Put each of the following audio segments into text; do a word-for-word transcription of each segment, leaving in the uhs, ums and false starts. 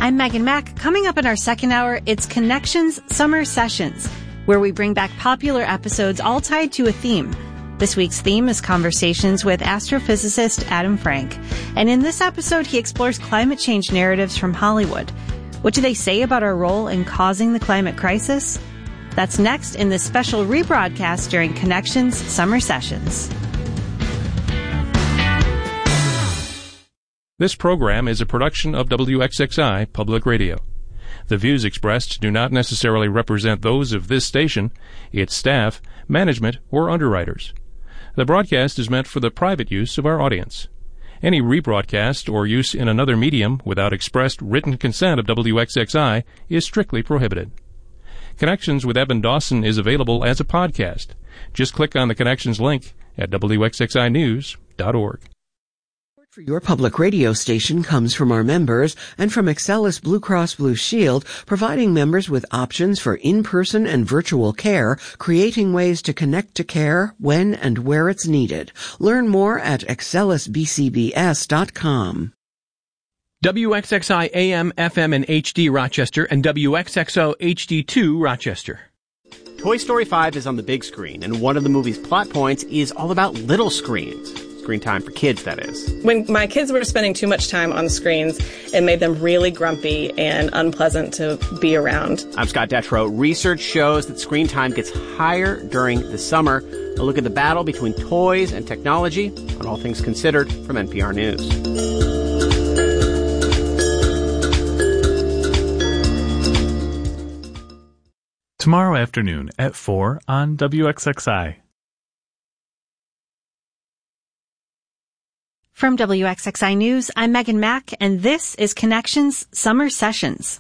I'm Megan Mack. Coming up in our second hour, it's Connections Summer Sessions, where we bring back popular episodes all tied to a theme. This week's theme is conversations with astrophysicist Adam Frank. And in this episode, he explores climate change narratives from Hollywood. What do they say about our role in causing the climate crisis? That's next in this special rebroadcast during Connections Summer Sessions. This program is a production of W X X I Public Radio. The views expressed do not necessarily represent those of this station, its staff, management, or underwriters. The broadcast is meant for the private use of our audience. Any rebroadcast or use in another medium without expressed written consent of W X X I is strictly prohibited. Connections with Evan Dawson is available as a podcast. Just click on the Connections link at W X X I news dot org. For your public radio station comes from our members and from Excellus Blue Cross Blue Shield, providing members with options for in-person and virtual care, creating ways to connect to care when and where it's needed. Learn more at excellus b c b s dot com. W X X I A M, F M, and H D Rochester and W X X O H D two Rochester. Toy Story five is on the big screen, and one of the movie's plot points is all about little screens. Screen time for kids, that is. When my kids were spending too much time on screens, it made them really grumpy and unpleasant to be around. I'm Scott Detrow. Research shows that screen time gets higher during the summer. A look at the battle between toys and technology on All Things Considered from N P R News. Tomorrow afternoon at four on W X X I. From W X X I News, I'm Megan Mack, and this is Connections Summer Sessions.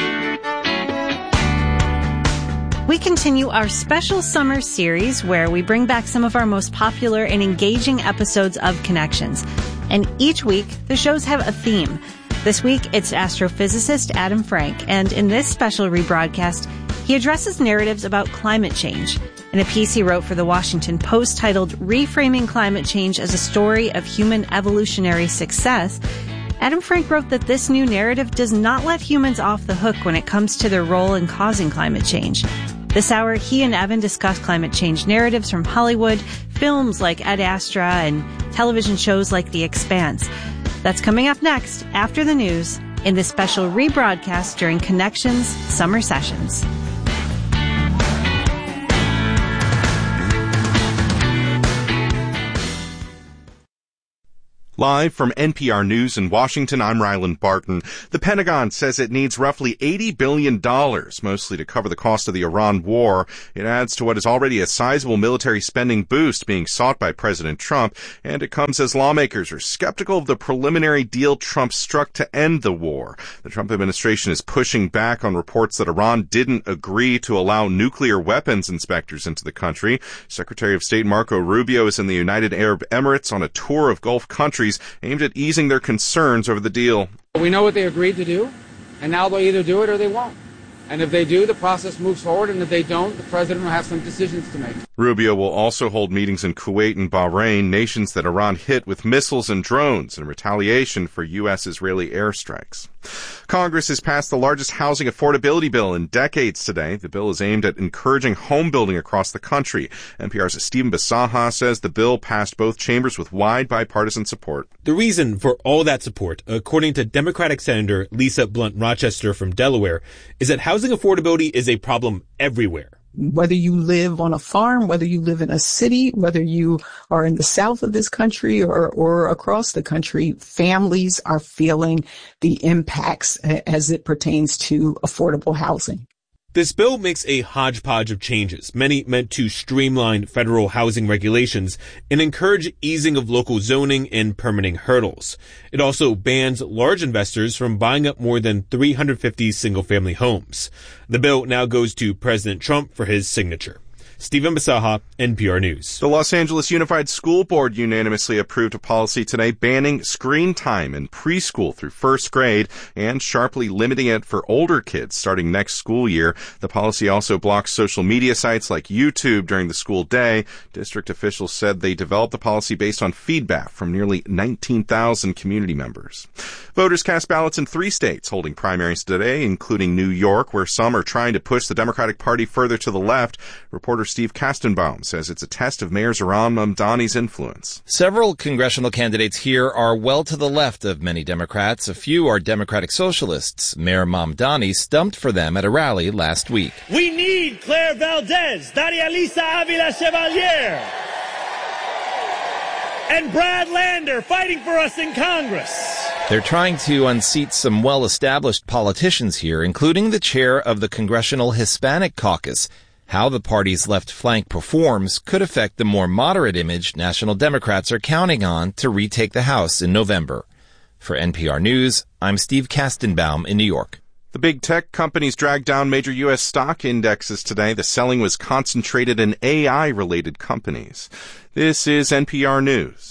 We continue our special summer series where we bring back some of our most popular and engaging episodes of Connections. And each week, the shows have a theme. This week, it's astrophysicist Adam Frank, and in this special rebroadcast, he addresses narratives about climate change. In a piece he wrote for the Washington Post titled Reframing Climate Change as a Story of Human Evolutionary Success, Adam Frank wrote that this new narrative does not let humans off the hook when it comes to their role in causing climate change. This hour, he and Evan discuss climate change narratives from Hollywood, films like Ad Astra, and television shows like The Expanse. That's coming up next, after the news, in this special rebroadcast during Connections Summer Sessions. Live from N P R News in Washington, I'm Ryland Barton. The Pentagon says it needs roughly eighty billion dollars, mostly to cover the cost of the Iran war. It adds to what is already a sizable military spending boost being sought by President Trump, and it comes as lawmakers are skeptical of the preliminary deal Trump struck to end the war. The Trump administration is pushing back on reports that Iran didn't agree to allow nuclear weapons inspectors into the country. Secretary of State Marco Rubio is in the United Arab Emirates on a tour of Gulf countries aimed at easing their concerns over the deal. We know what they agreed to do, and now they'll either do it or they won't. And if they do, the process moves forward, and if they don't, the president will have some decisions to make. Rubio will also hold meetings in Kuwait and Bahrain, nations that Iran hit with missiles and drones in retaliation for U S-Israeli airstrikes. Congress has passed the largest housing affordability bill in decades today. The bill is aimed at encouraging home building across the country. N P R's Stephen Bisaha says the bill passed both chambers with wide bipartisan support. The reason for all that support, according to Democratic Senator Lisa Blunt Rochester from Delaware, is that housing affordability is a problem everywhere. Whether you live on a farm, whether you live in a city, whether you are in the south of this country or, or across the country, families are feeling the impacts as it pertains to affordable housing. This bill makes a hodgepodge of changes, many meant to streamline federal housing regulations and encourage easing of local zoning and permitting hurdles. It also bans large investors from buying up more than three hundred fifty single-family homes. The bill now goes to President Trump for his signature. Stephen Basaha, N P R News. The Los Angeles Unified School Board unanimously approved a policy today banning screen time in preschool through first grade and sharply limiting it for older kids starting next school year. The policy also blocks social media sites like YouTube during the school day. District officials said they developed the policy based on feedback from nearly nineteen thousand community members. Voters cast ballots in three states holding primaries today, including New York, where some are trying to push the Democratic Party further to the left. Reporter Steve Kastenbaum says it's a test of Mayor Zohran Mamdani's influence. Several congressional candidates here are well to the left of many Democrats. A few are Democratic socialists. Mayor Mamdani stumped for them at a rally last week. We need Claire Valdez, Daria Lisa Avila Chevalier, and Brad Lander fighting for us in Congress. They're trying to unseat some well-established politicians here, including the chair of the Congressional Hispanic Caucus. How the party's left flank performs could affect the more moderate image national Democrats are counting on to retake the House in November. For N P R News, I'm Steve Kastenbaum in New York. The big tech companies dragged down major U S stock indexes today. The selling was concentrated in A I-related companies. This is N P R News.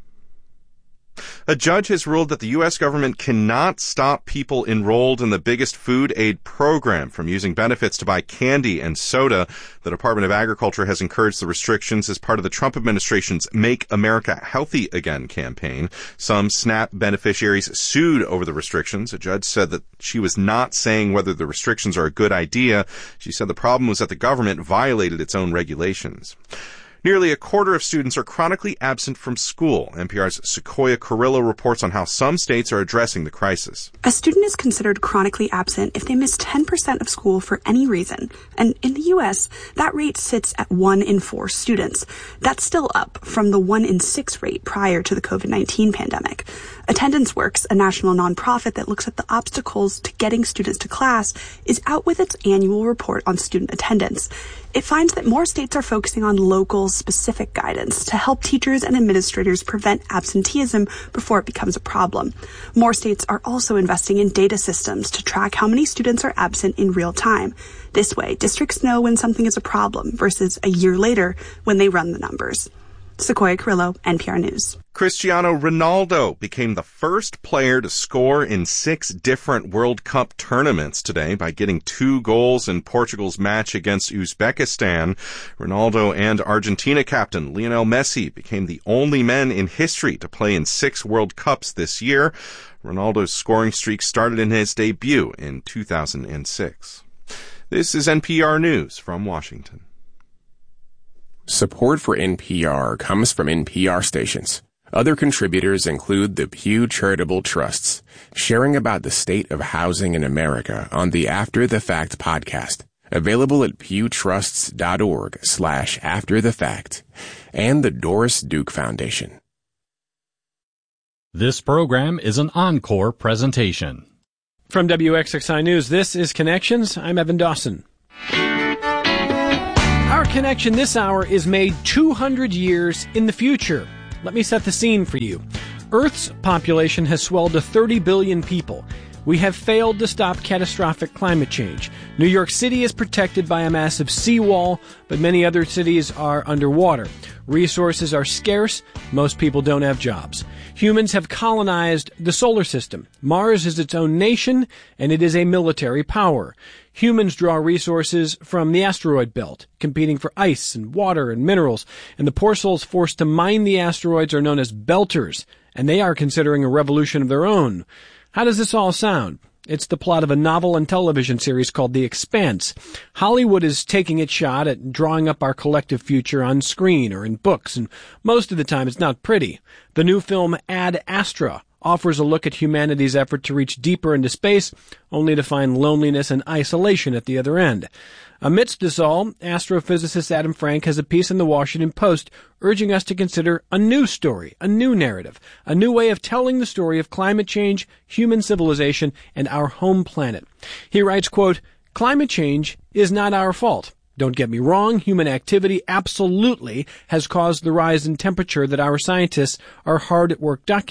A judge has ruled that the U S government cannot stop people enrolled in the biggest food aid program from using benefits to buy candy and soda. The Department of Agriculture has encouraged the restrictions as part of the Trump administration's Make America Healthy Again campaign. Some SNAP beneficiaries sued over the restrictions. A judge said that she was not saying whether the restrictions are a good idea. She said the problem was that the government violated its own regulations. Nearly a quarter of students are chronically absent from school. N P R's Sequoia Carrillo reports on how some states are addressing the crisis. A student is considered chronically absent if they miss ten percent of school for any reason. And in the U S, that rate sits at one in four students. That's still up from the one in six rate prior to the covid nineteen pandemic. Attendance Works, a national nonprofit that looks at the obstacles to getting students to class, is out with its annual report on student attendance. It finds that more states are focusing on local, specific guidance to help teachers and administrators prevent absenteeism before it becomes a problem. More states are also investing in data systems to track how many students are absent in real time. This way, districts know when something is a problem versus a year later when they run the numbers. Sequoia Carrillo, N P R News. Cristiano Ronaldo became the first player to score in six different World Cup tournaments today by getting two goals in Portugal's match against Uzbekistan. Ronaldo and Argentina captain Lionel Messi became the only men in history to play in six World Cups this year. Ronaldo's scoring streak started in his debut in two thousand six. This is N P R News from Washington. Support for N P R comes from N P R stations. Other contributors include the Pew Charitable Trusts, sharing about the state of housing in America on the After the Fact podcast, available at pewtrusts.org slash after the fact, and the Doris Duke Foundation. This program is an encore presentation. From W X X I News, this is Connections. I'm Evan Dawson. Our connection this hour is made two hundred years in the future. Let me set the scene for you. Earth's population has swelled to thirty billion people. We have failed to stop catastrophic climate change. New York City is protected by a massive seawall, but many other cities are underwater. Resources are scarce. Most people don't have jobs. Humans have colonized the solar system. Mars is its own nation, and it is a military power. Humans draw resources from the asteroid belt, competing for ice and water and minerals, and the poor souls forced to mine the asteroids are known as belters, and they are considering a revolution of their own. How does this all sound? It's the plot of a novel and television series called The Expanse. Hollywood is taking its shot at drawing up our collective future on screen or in books, and most of the time it's not pretty. The new film Ad Astra offers a look at humanity's effort to reach deeper into space, only to find loneliness and isolation at the other end. Amidst this all, astrophysicist Adam Frank has a piece in the Washington Post urging us to consider a new story, a new narrative, a new way of telling the story of climate change, human civilization, and our home planet. He writes, quote, "Climate change is not our fault. Don't get me wrong, human activity absolutely has caused the rise in temperature that our scientists are hard at work documenting.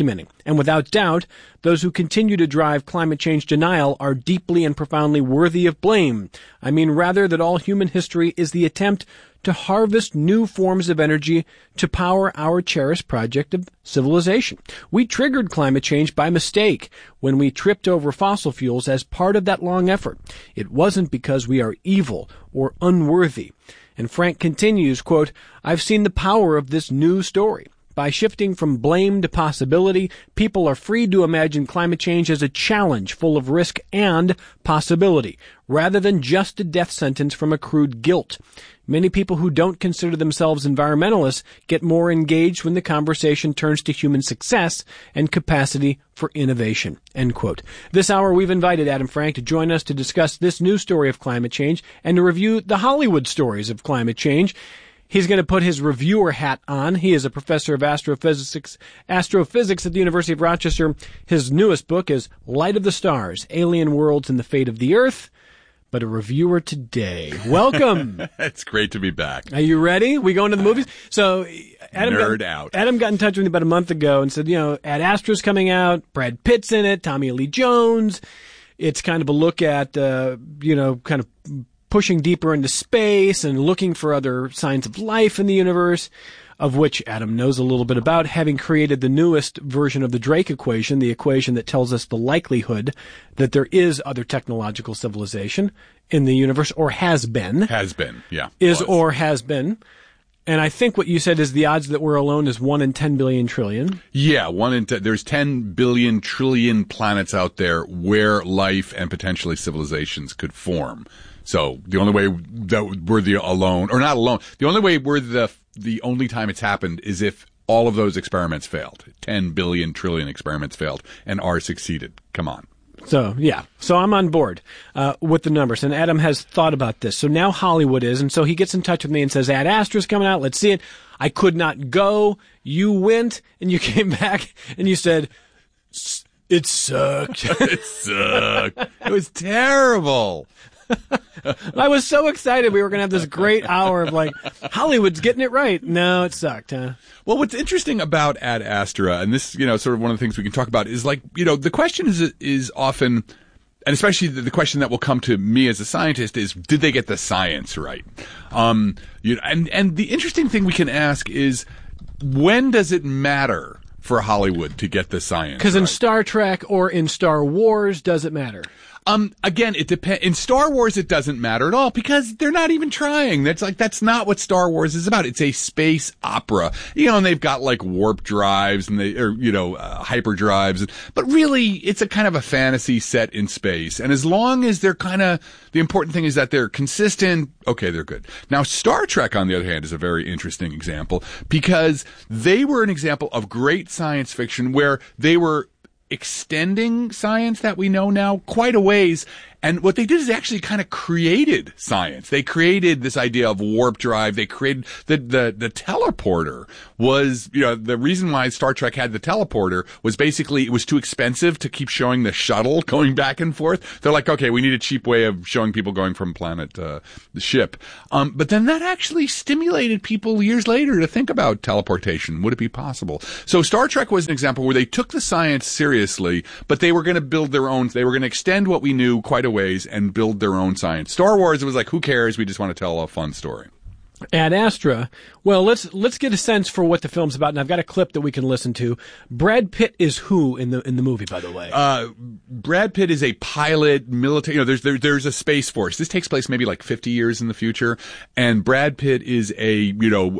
And without doubt, those who continue to drive climate change denial are deeply and profoundly worthy of blame. I mean, rather that all human history is the attempt to harvest new forms of energy to power our cherished project of civilization. We triggered climate change by mistake when we tripped over fossil fuels as part of that long effort. It wasn't because we are evil or unworthy. And Frank continues, quote, I've seen the power of this new story. By shifting from blame to possibility, people are free to imagine climate change as a challenge full of risk and possibility, rather than just a death sentence from accrued guilt. Many people who don't consider themselves environmentalists get more engaged when the conversation turns to human success and capacity for innovation. End quote. This hour, we've invited Adam Frank to join us to discuss this new story of climate change and to review the Hollywood stories of climate change. He's going to put his reviewer hat on. He is a professor of astrophysics, astrophysics at the University of Rochester. His newest book is Light of the Stars, Alien Worlds and the Fate of the Earth. But a reviewer today. Welcome. It's great to be back. Are you ready? We go into the movies? So Adam Nerd got, out. Adam got in touch with me about a month ago and said, you know, Ad Astra's coming out. Brad Pitt's in it. Tommy Lee Jones. It's kind of a look at, uh, you know, kind of pushing deeper into space and looking for other signs of life in the universe, of which Adam knows a little bit about, having created the newest version of the Drake equation, the equation that tells us the likelihood that there is other technological civilization in the universe, or has been. Has been, yeah. Is was. or has been. And I think what you said is the odds that we're alone is one in ten billion trillion. Yeah, one in ten. There's ten billion trillion planets out there where life and potentially civilizations could form. So the only way that we're the alone, or not alone, the only way we're the the only time it's happened is if all of those experiments failed. ten billion trillion experiments failed, and ours succeeded. Come on. So, yeah. So I'm on board uh, with the numbers, and Adam has thought about this. So now Hollywood is, and so he gets in touch with me and says, Ad Astra's coming out. Let's see it. I could not go. You went, and you came back, and you said, it sucked. It sucked. It was terrible. I was so excited we were going to have this great hour of like, Hollywood's getting it right. No, it sucked, huh? Well, what's interesting about Ad Astra, and this, you know, sort of one of the things we can talk about is like, you know, the question is, is often, and especially the, the question that will come to me as a scientist is, did they get the science right? Um, you know, and, and the interesting thing we can ask is, when does it matter for Hollywood to get the science right? Because in Star Trek or in Star Wars, does it matter? Um, again, it depends. In Star Wars, it doesn't matter at all because they're not even trying. That's like, that's not what Star Wars is about. It's a space opera, you know, and they've got like warp drives and they, or, you know, uh, hyperdrives, but really it's a kind of a fantasy set in space. And as long as they're kind of, the important thing is that they're consistent. Okay, they're good. Now, Star Trek, on the other hand, is a very interesting example because they were an example of great science fiction where they were extending science that we know now quite a ways. And what they did is they actually kind of created science. They created this idea of warp drive. They created the, the, the teleporter was, you know, the reason why Star Trek had the teleporter was basically it was too expensive to keep showing the shuttle going back and forth. They're like, okay, we need a cheap way of showing people going from planet to uh, the ship. Um, but then that actually stimulated people years later to think about teleportation. Would it be possible? So Star Trek was an example where they took the science seriously, but they were going to build their own, they were going to extend what we knew quite a ways and build their own science. Star Wars, it was like, who cares? We just want to tell a fun story. Ad Astra. Well, let's let's get a sense for what the film's about, and I've got a clip that we can listen to. Brad Pitt is who in the in the movie, by the way? Uh, Brad Pitt is a pilot, military. You know, there's there, there's a space force. This takes place maybe like fifty years in the future, and Brad Pitt is a you know